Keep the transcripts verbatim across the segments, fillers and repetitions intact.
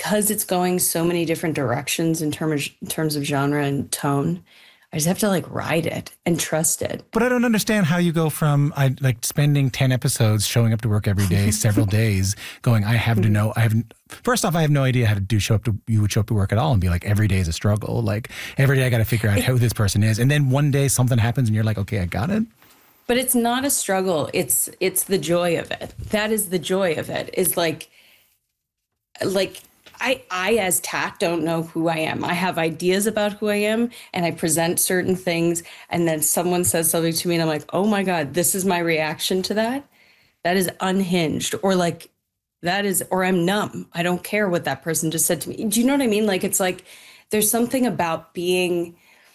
because it's going so many different directions in terms in terms of genre and tone, I just have to like ride it and trust it. But I don't understand how you go from I like spending ten episodes, showing up to work every day, several days, going, I have to know, I have, first off, I have no idea how to do show up to, you would show up to work at all and be like, every day is a struggle. Like every day I got to figure out who this person is. And then one day something happens and you're like, okay, I got it. But it's not a struggle. It's, it's the joy of it. That is the joy of it, is like, like, I, I, as Tat, don't know who I am. I have ideas about who I am, and I present certain things, and then someone says something to me, and I'm like, oh my God, this is my reaction to that. That is unhinged, or like, that is, or I'm numb. I don't care what that person just said to me. Do you know what I mean? Like, it's like, there's something about being,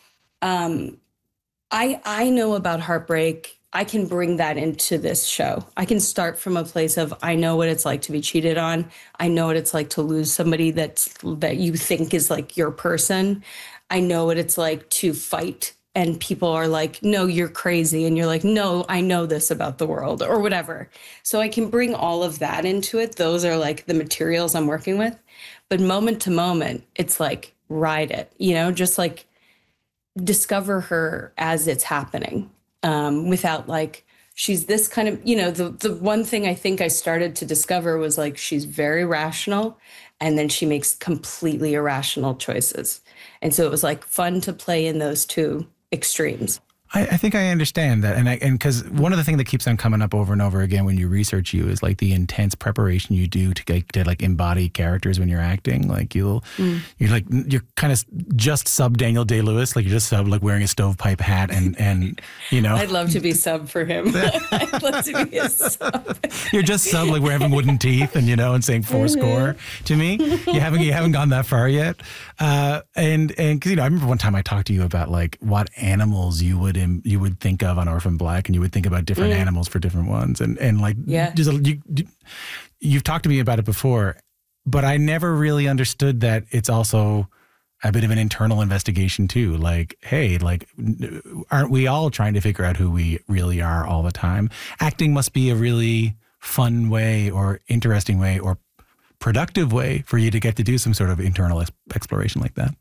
um, I, I know about heartbreak. I can bring that into this show. I can start from a place of, I know what it's like to be cheated on. I know what it's like to lose somebody that's that you think is like your person. I know what it's like to fight and people are like, no, you're crazy. And you're like, no, I know this about the world or whatever. So I can bring all of that into it. Those are like the materials I'm working with. But moment to moment, it's like, ride it, you know, just like discover her as it's happening. Um, without like, she's this kind of, you know, the, the one thing I think I started to discover was like, she's very rational and then she makes completely irrational choices. And so it was like fun to play in those two extremes. I, I think I understand that. And I, and because one of the things that keeps on coming up over and over again when you research you is like the intense preparation you do to get to like embody characters when you're acting. Like you'll, mm. you're like, you're kind of just sub Daniel Day-Lewis. Like you're just sub like wearing a stovepipe hat and, and, you know. I'd love to be sub for him. I'd love to be a sub. You're just sub like we're having wooden teeth and, you know, and saying four score to me. You haven't, you haven't gone that far yet. Uh, and, and cause you know, I remember one time I talked to you about like what animals you would you would think of on Orphan Black, and you would think about different mm. animals for different ones, and and like yeah. just, you, you've talked to me about it before, but I never really understood that it's also a bit of an internal investigation too. Like, hey, like, aren't we all trying to figure out who we really are all the time? Acting must be a really fun way, or interesting way, or productive way for you to get to do some sort of internal ex- exploration like that.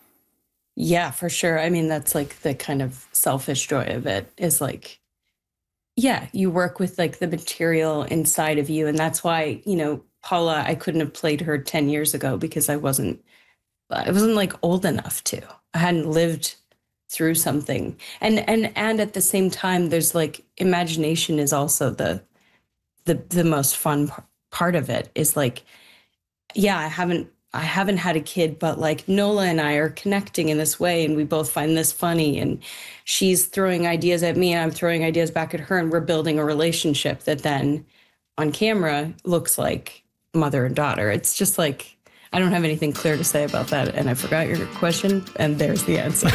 Yeah, for sure. I mean, that's like the kind of selfish joy of it is like, yeah, you work with like the material inside of you. And that's why, you know, Paula, I couldn't have played her ten years ago because I wasn't, I wasn't like old enough to. I hadn't lived through something. And and and at the same time, there's like imagination is also the the the most fun part of it is like, yeah, I haven't I haven't had a kid, but like Nola and I are connecting in this way and we both find this funny and she's throwing ideas at me and I'm throwing ideas back at her and we're building a relationship that then on camera looks like mother and daughter. It's just like, I don't have anything clear to say about that. And I forgot your question and there's the answer.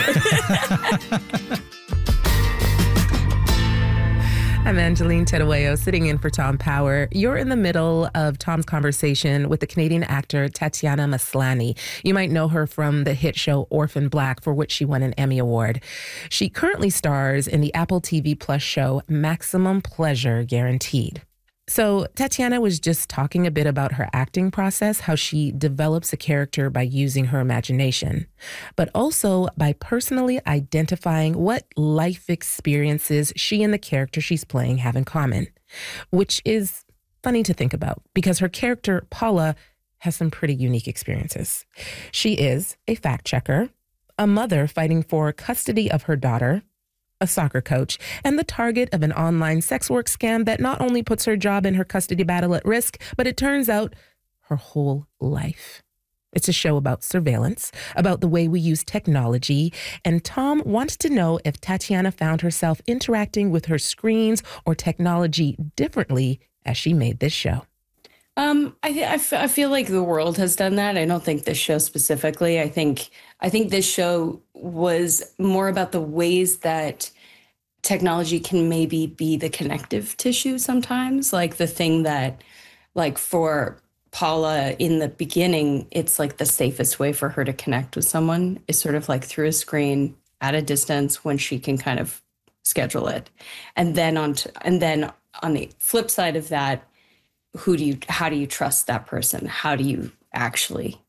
I'm Angeline Teruello, sitting in for Tom Power. You're in the middle of Tom's conversation with the Canadian actor Tatiana Maslany. You might know her from the hit show Orphan Black, for which she won an Emmy Award. She currently stars in the Apple T V Plus show Maximum Pleasure Guaranteed. So Tatiana was just talking a bit about her acting process, how she develops a character by using her imagination, but also by personally identifying what life experiences she and the character she's playing have in common, which is funny to think about because her character, Paula, has some pretty unique experiences. She is a fact checker, a mother fighting for custody of her daughter, a soccer coach, and the target of an online sex work scam that not only puts her job and her custody battle at risk, but it turns out her whole life. It's a show about surveillance, about the way we use technology, and Tom wanted to know if Tatiana found herself interacting with her screens or technology differently as she made this show. Um, I, th- I, f- I feel like the world has done that. I don't think this show specifically. I think I think this show was more about the ways that technology can maybe be the connective tissue sometimes. Like the thing that, like for Paula in the beginning, it's like the safest way for her to connect with someone is sort of like through a screen at a distance when she can kind of schedule it. And then on t- and then on the flip side of that, who do you, how do you trust that person? How do you actually